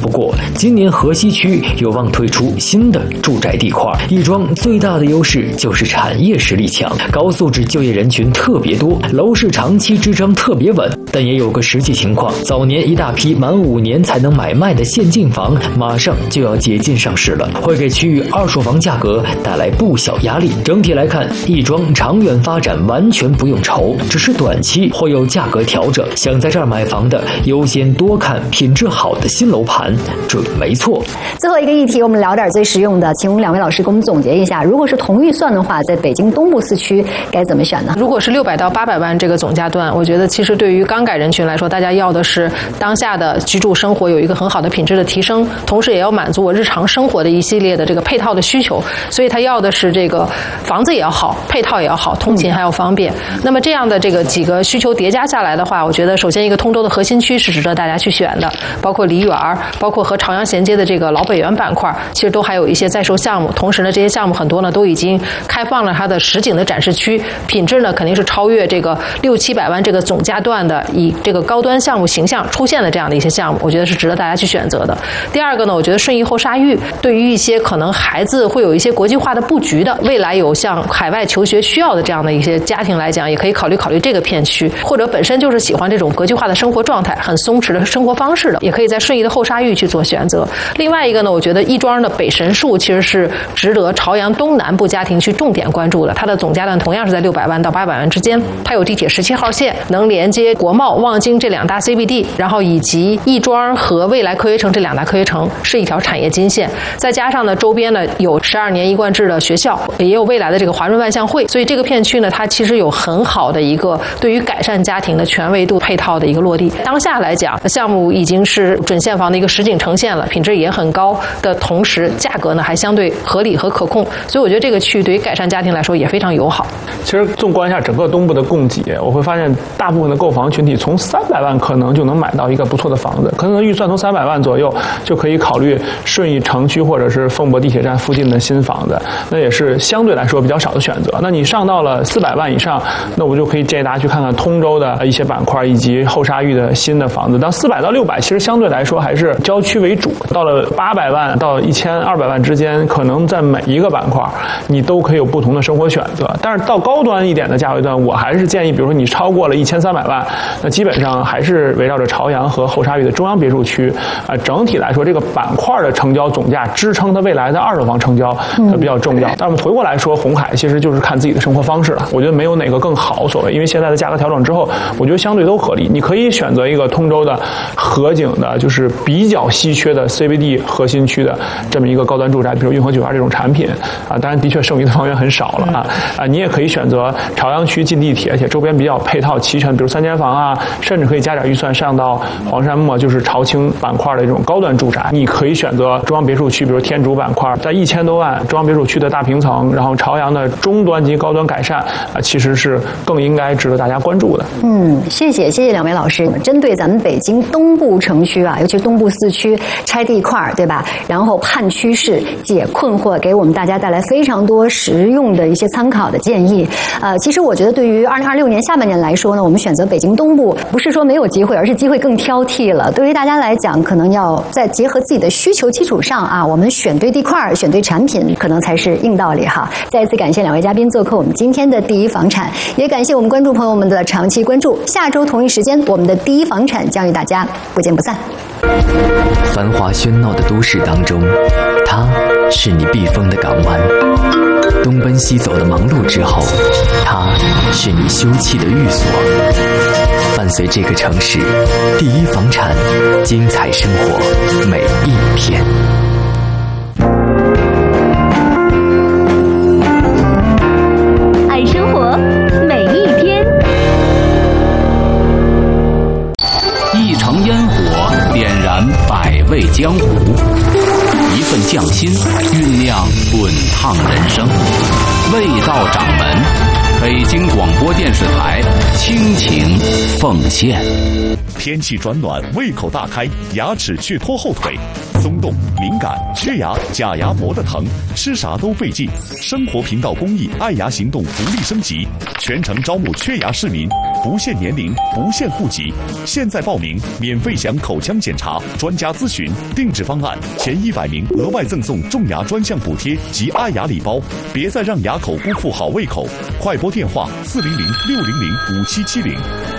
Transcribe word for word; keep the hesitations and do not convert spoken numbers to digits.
不过，今年河西区有望推出新的住宅地块，亦庄最大的优势就是产业实力强，高素质就业人群特别多，楼市长期支撑特别稳。但也有个实际情况，早年一大批满五年才能买卖的现进房，马上就要解禁上市了，会给区域二手房价格带来不小压力。整体来看，亦庄长远发展完全不用愁，只是短期会有价格调整。想在这儿买房的，优先多看品质好的新楼盘，准没错。 最后一个议题，我们聊点最实用的，请我们两位老师给我们总结一下，如果是同预算的话，在北京东部四区该怎么选呢？ 如果是六百到八百万这个总价段，我觉得其实对于刚改人群来说，大家要的是当下的居住生活有一个很好的品质的提升，同时也要满足我日常生活的一系列的这个配套的需求，所以他要的是这个房子也要好，配套也要好，通勤还要方便。嗯、那么这样的这个几个需求叠加下来的话，我觉得首先一个通州的核心区是值得大家去选的，包括梨园，包括和朝阳衔接的这个老北园板块，其实都还有一些在售项目。同时呢，这些项目很多呢都已经开放了它的实景的展示区，品质呢肯定是超越这个六七百万这个总价段的以这个高端项目形象出现的这样的一些项目，我觉得是值得大家去选择的。第二个呢，我觉得顺义后沙峪对于一些可能孩子会有一些国际化的布局的，未来有向海外求学需要的这样的一些家庭来讲，也可以考虑考虑这个片区，或者本身就是喜欢这种国际化的生活状态、很松弛的生活方式的，也可以在顺义的后沙峪去做选择。另外一个呢，我觉得亦庄的北神树其实是值得朝阳东南部家庭去重点关注的，它的总价段同样是在六百万到八百万之间，它有地铁十七号线，能连接国贸、望京这两大 C B D， 然后以及亦庄和未来科学城这两大科学城是一条产业金线，再加上呢周边呢有十二年一贯制的学校，也有未来的这个华润万象汇，所以这个片区呢它其实有很好的一个对于改善家庭的全维度配套的一个落地。当下来讲，项目已经是准现房的一个实景呈现了，品质也很高的同时，价格呢还相对合理和可控，所以我觉得这个区域对于改善家庭来说也非常友好。 其实纵观一下整个东部的供给，我会发现大部分的购房群体从三百万可能就能买到一个不错的房子，可能预算从三百万左右就可以考虑顺义城区或者是凤博地铁站附近的新房子，那也是相对来说比较少的选择。那你上到了四百万以上，那我就可以建议大家去看看通州的一些板块以及后沙峪的新的房子。到四百到六百，其实相对来说还是郊区为主。到了八百万到一千二百万之间，可能在每一个板块你都可以有不同的生活选择。但是到高端一点的价位段，我还是建议，比如说你超过了一千三百万，那基本上还是围绕着朝阳和后沙峪的中央别墅区啊、呃，整体来说，这个板块的成交总价支撑它未来的二手房成交它比较重要。但我们回过来说，红海其实就是看自己的生活方式了。我觉得没有哪个更好，所谓，因为现在的价格调整之后，我觉得相对都合理。你可以选择一个通州的河景的，就是比较稀缺的 C B D 核心区的这么一个高端住宅，比如运河酒家这种产品啊，当然的确剩余的房源很少了啊啊，你也可以选择朝阳区近地铁，而且周边比较配套齐全，比如三间房啊，甚至可以加点预算上到黄山墨，就是朝清板块的这种高端住宅。你可以选择中央别墅区，比如天竺板块，在一千多万中央别墅区的大平层，然后朝阳的中端及高端改善啊，其实是更应该值得大家关注的。 嗯，谢谢谢谢两位老师。针对咱们北京东部城区啊，尤其是东部四区拆地块，对吧？然后判趋势、解困惑，给我们大家带来非常多实用的一些参考的建议。呃，其实我觉得对于二零二六年下半年来说呢，我们选择北京东部，不是说没有机会，而是机会更挑剔了。对于大家来讲，可能要在结合自己的需求基础上啊，我们选对地块、选对产品，可能才是硬道理哈。再一次感谢两位嘉宾做客我们今天的第一房产，也感谢我们观众朋友们的长期关注。下周同一时间，我们的第一房产将与大家不见不散。 繁华喧闹的都市当中，它是你避风的港湾；东奔西走的忙碌之后，它是你休憩的寓所。伴随这个城市，第一房产，精彩生活每一天。 爱生活每一天。 一城烟火点燃百味江湖，一份匠心酝酿滚烫人生。味道掌门，北京广播电视台倾情奉献。 天气转暖，胃口大开，牙齿却拖后腿。 松动、敏感、缺牙、假牙磨得疼，吃啥都费劲。生活频道公益爱牙行动福利升级，全程招募缺牙市民，不限年龄，不限户籍。现在报名，免费享口腔检查、专家咨询、定制方案，前一百名额外赠送种牙专项补贴及爱牙礼包。别再让牙口辜负好胃口，快拨电话四零零六零零五七七零。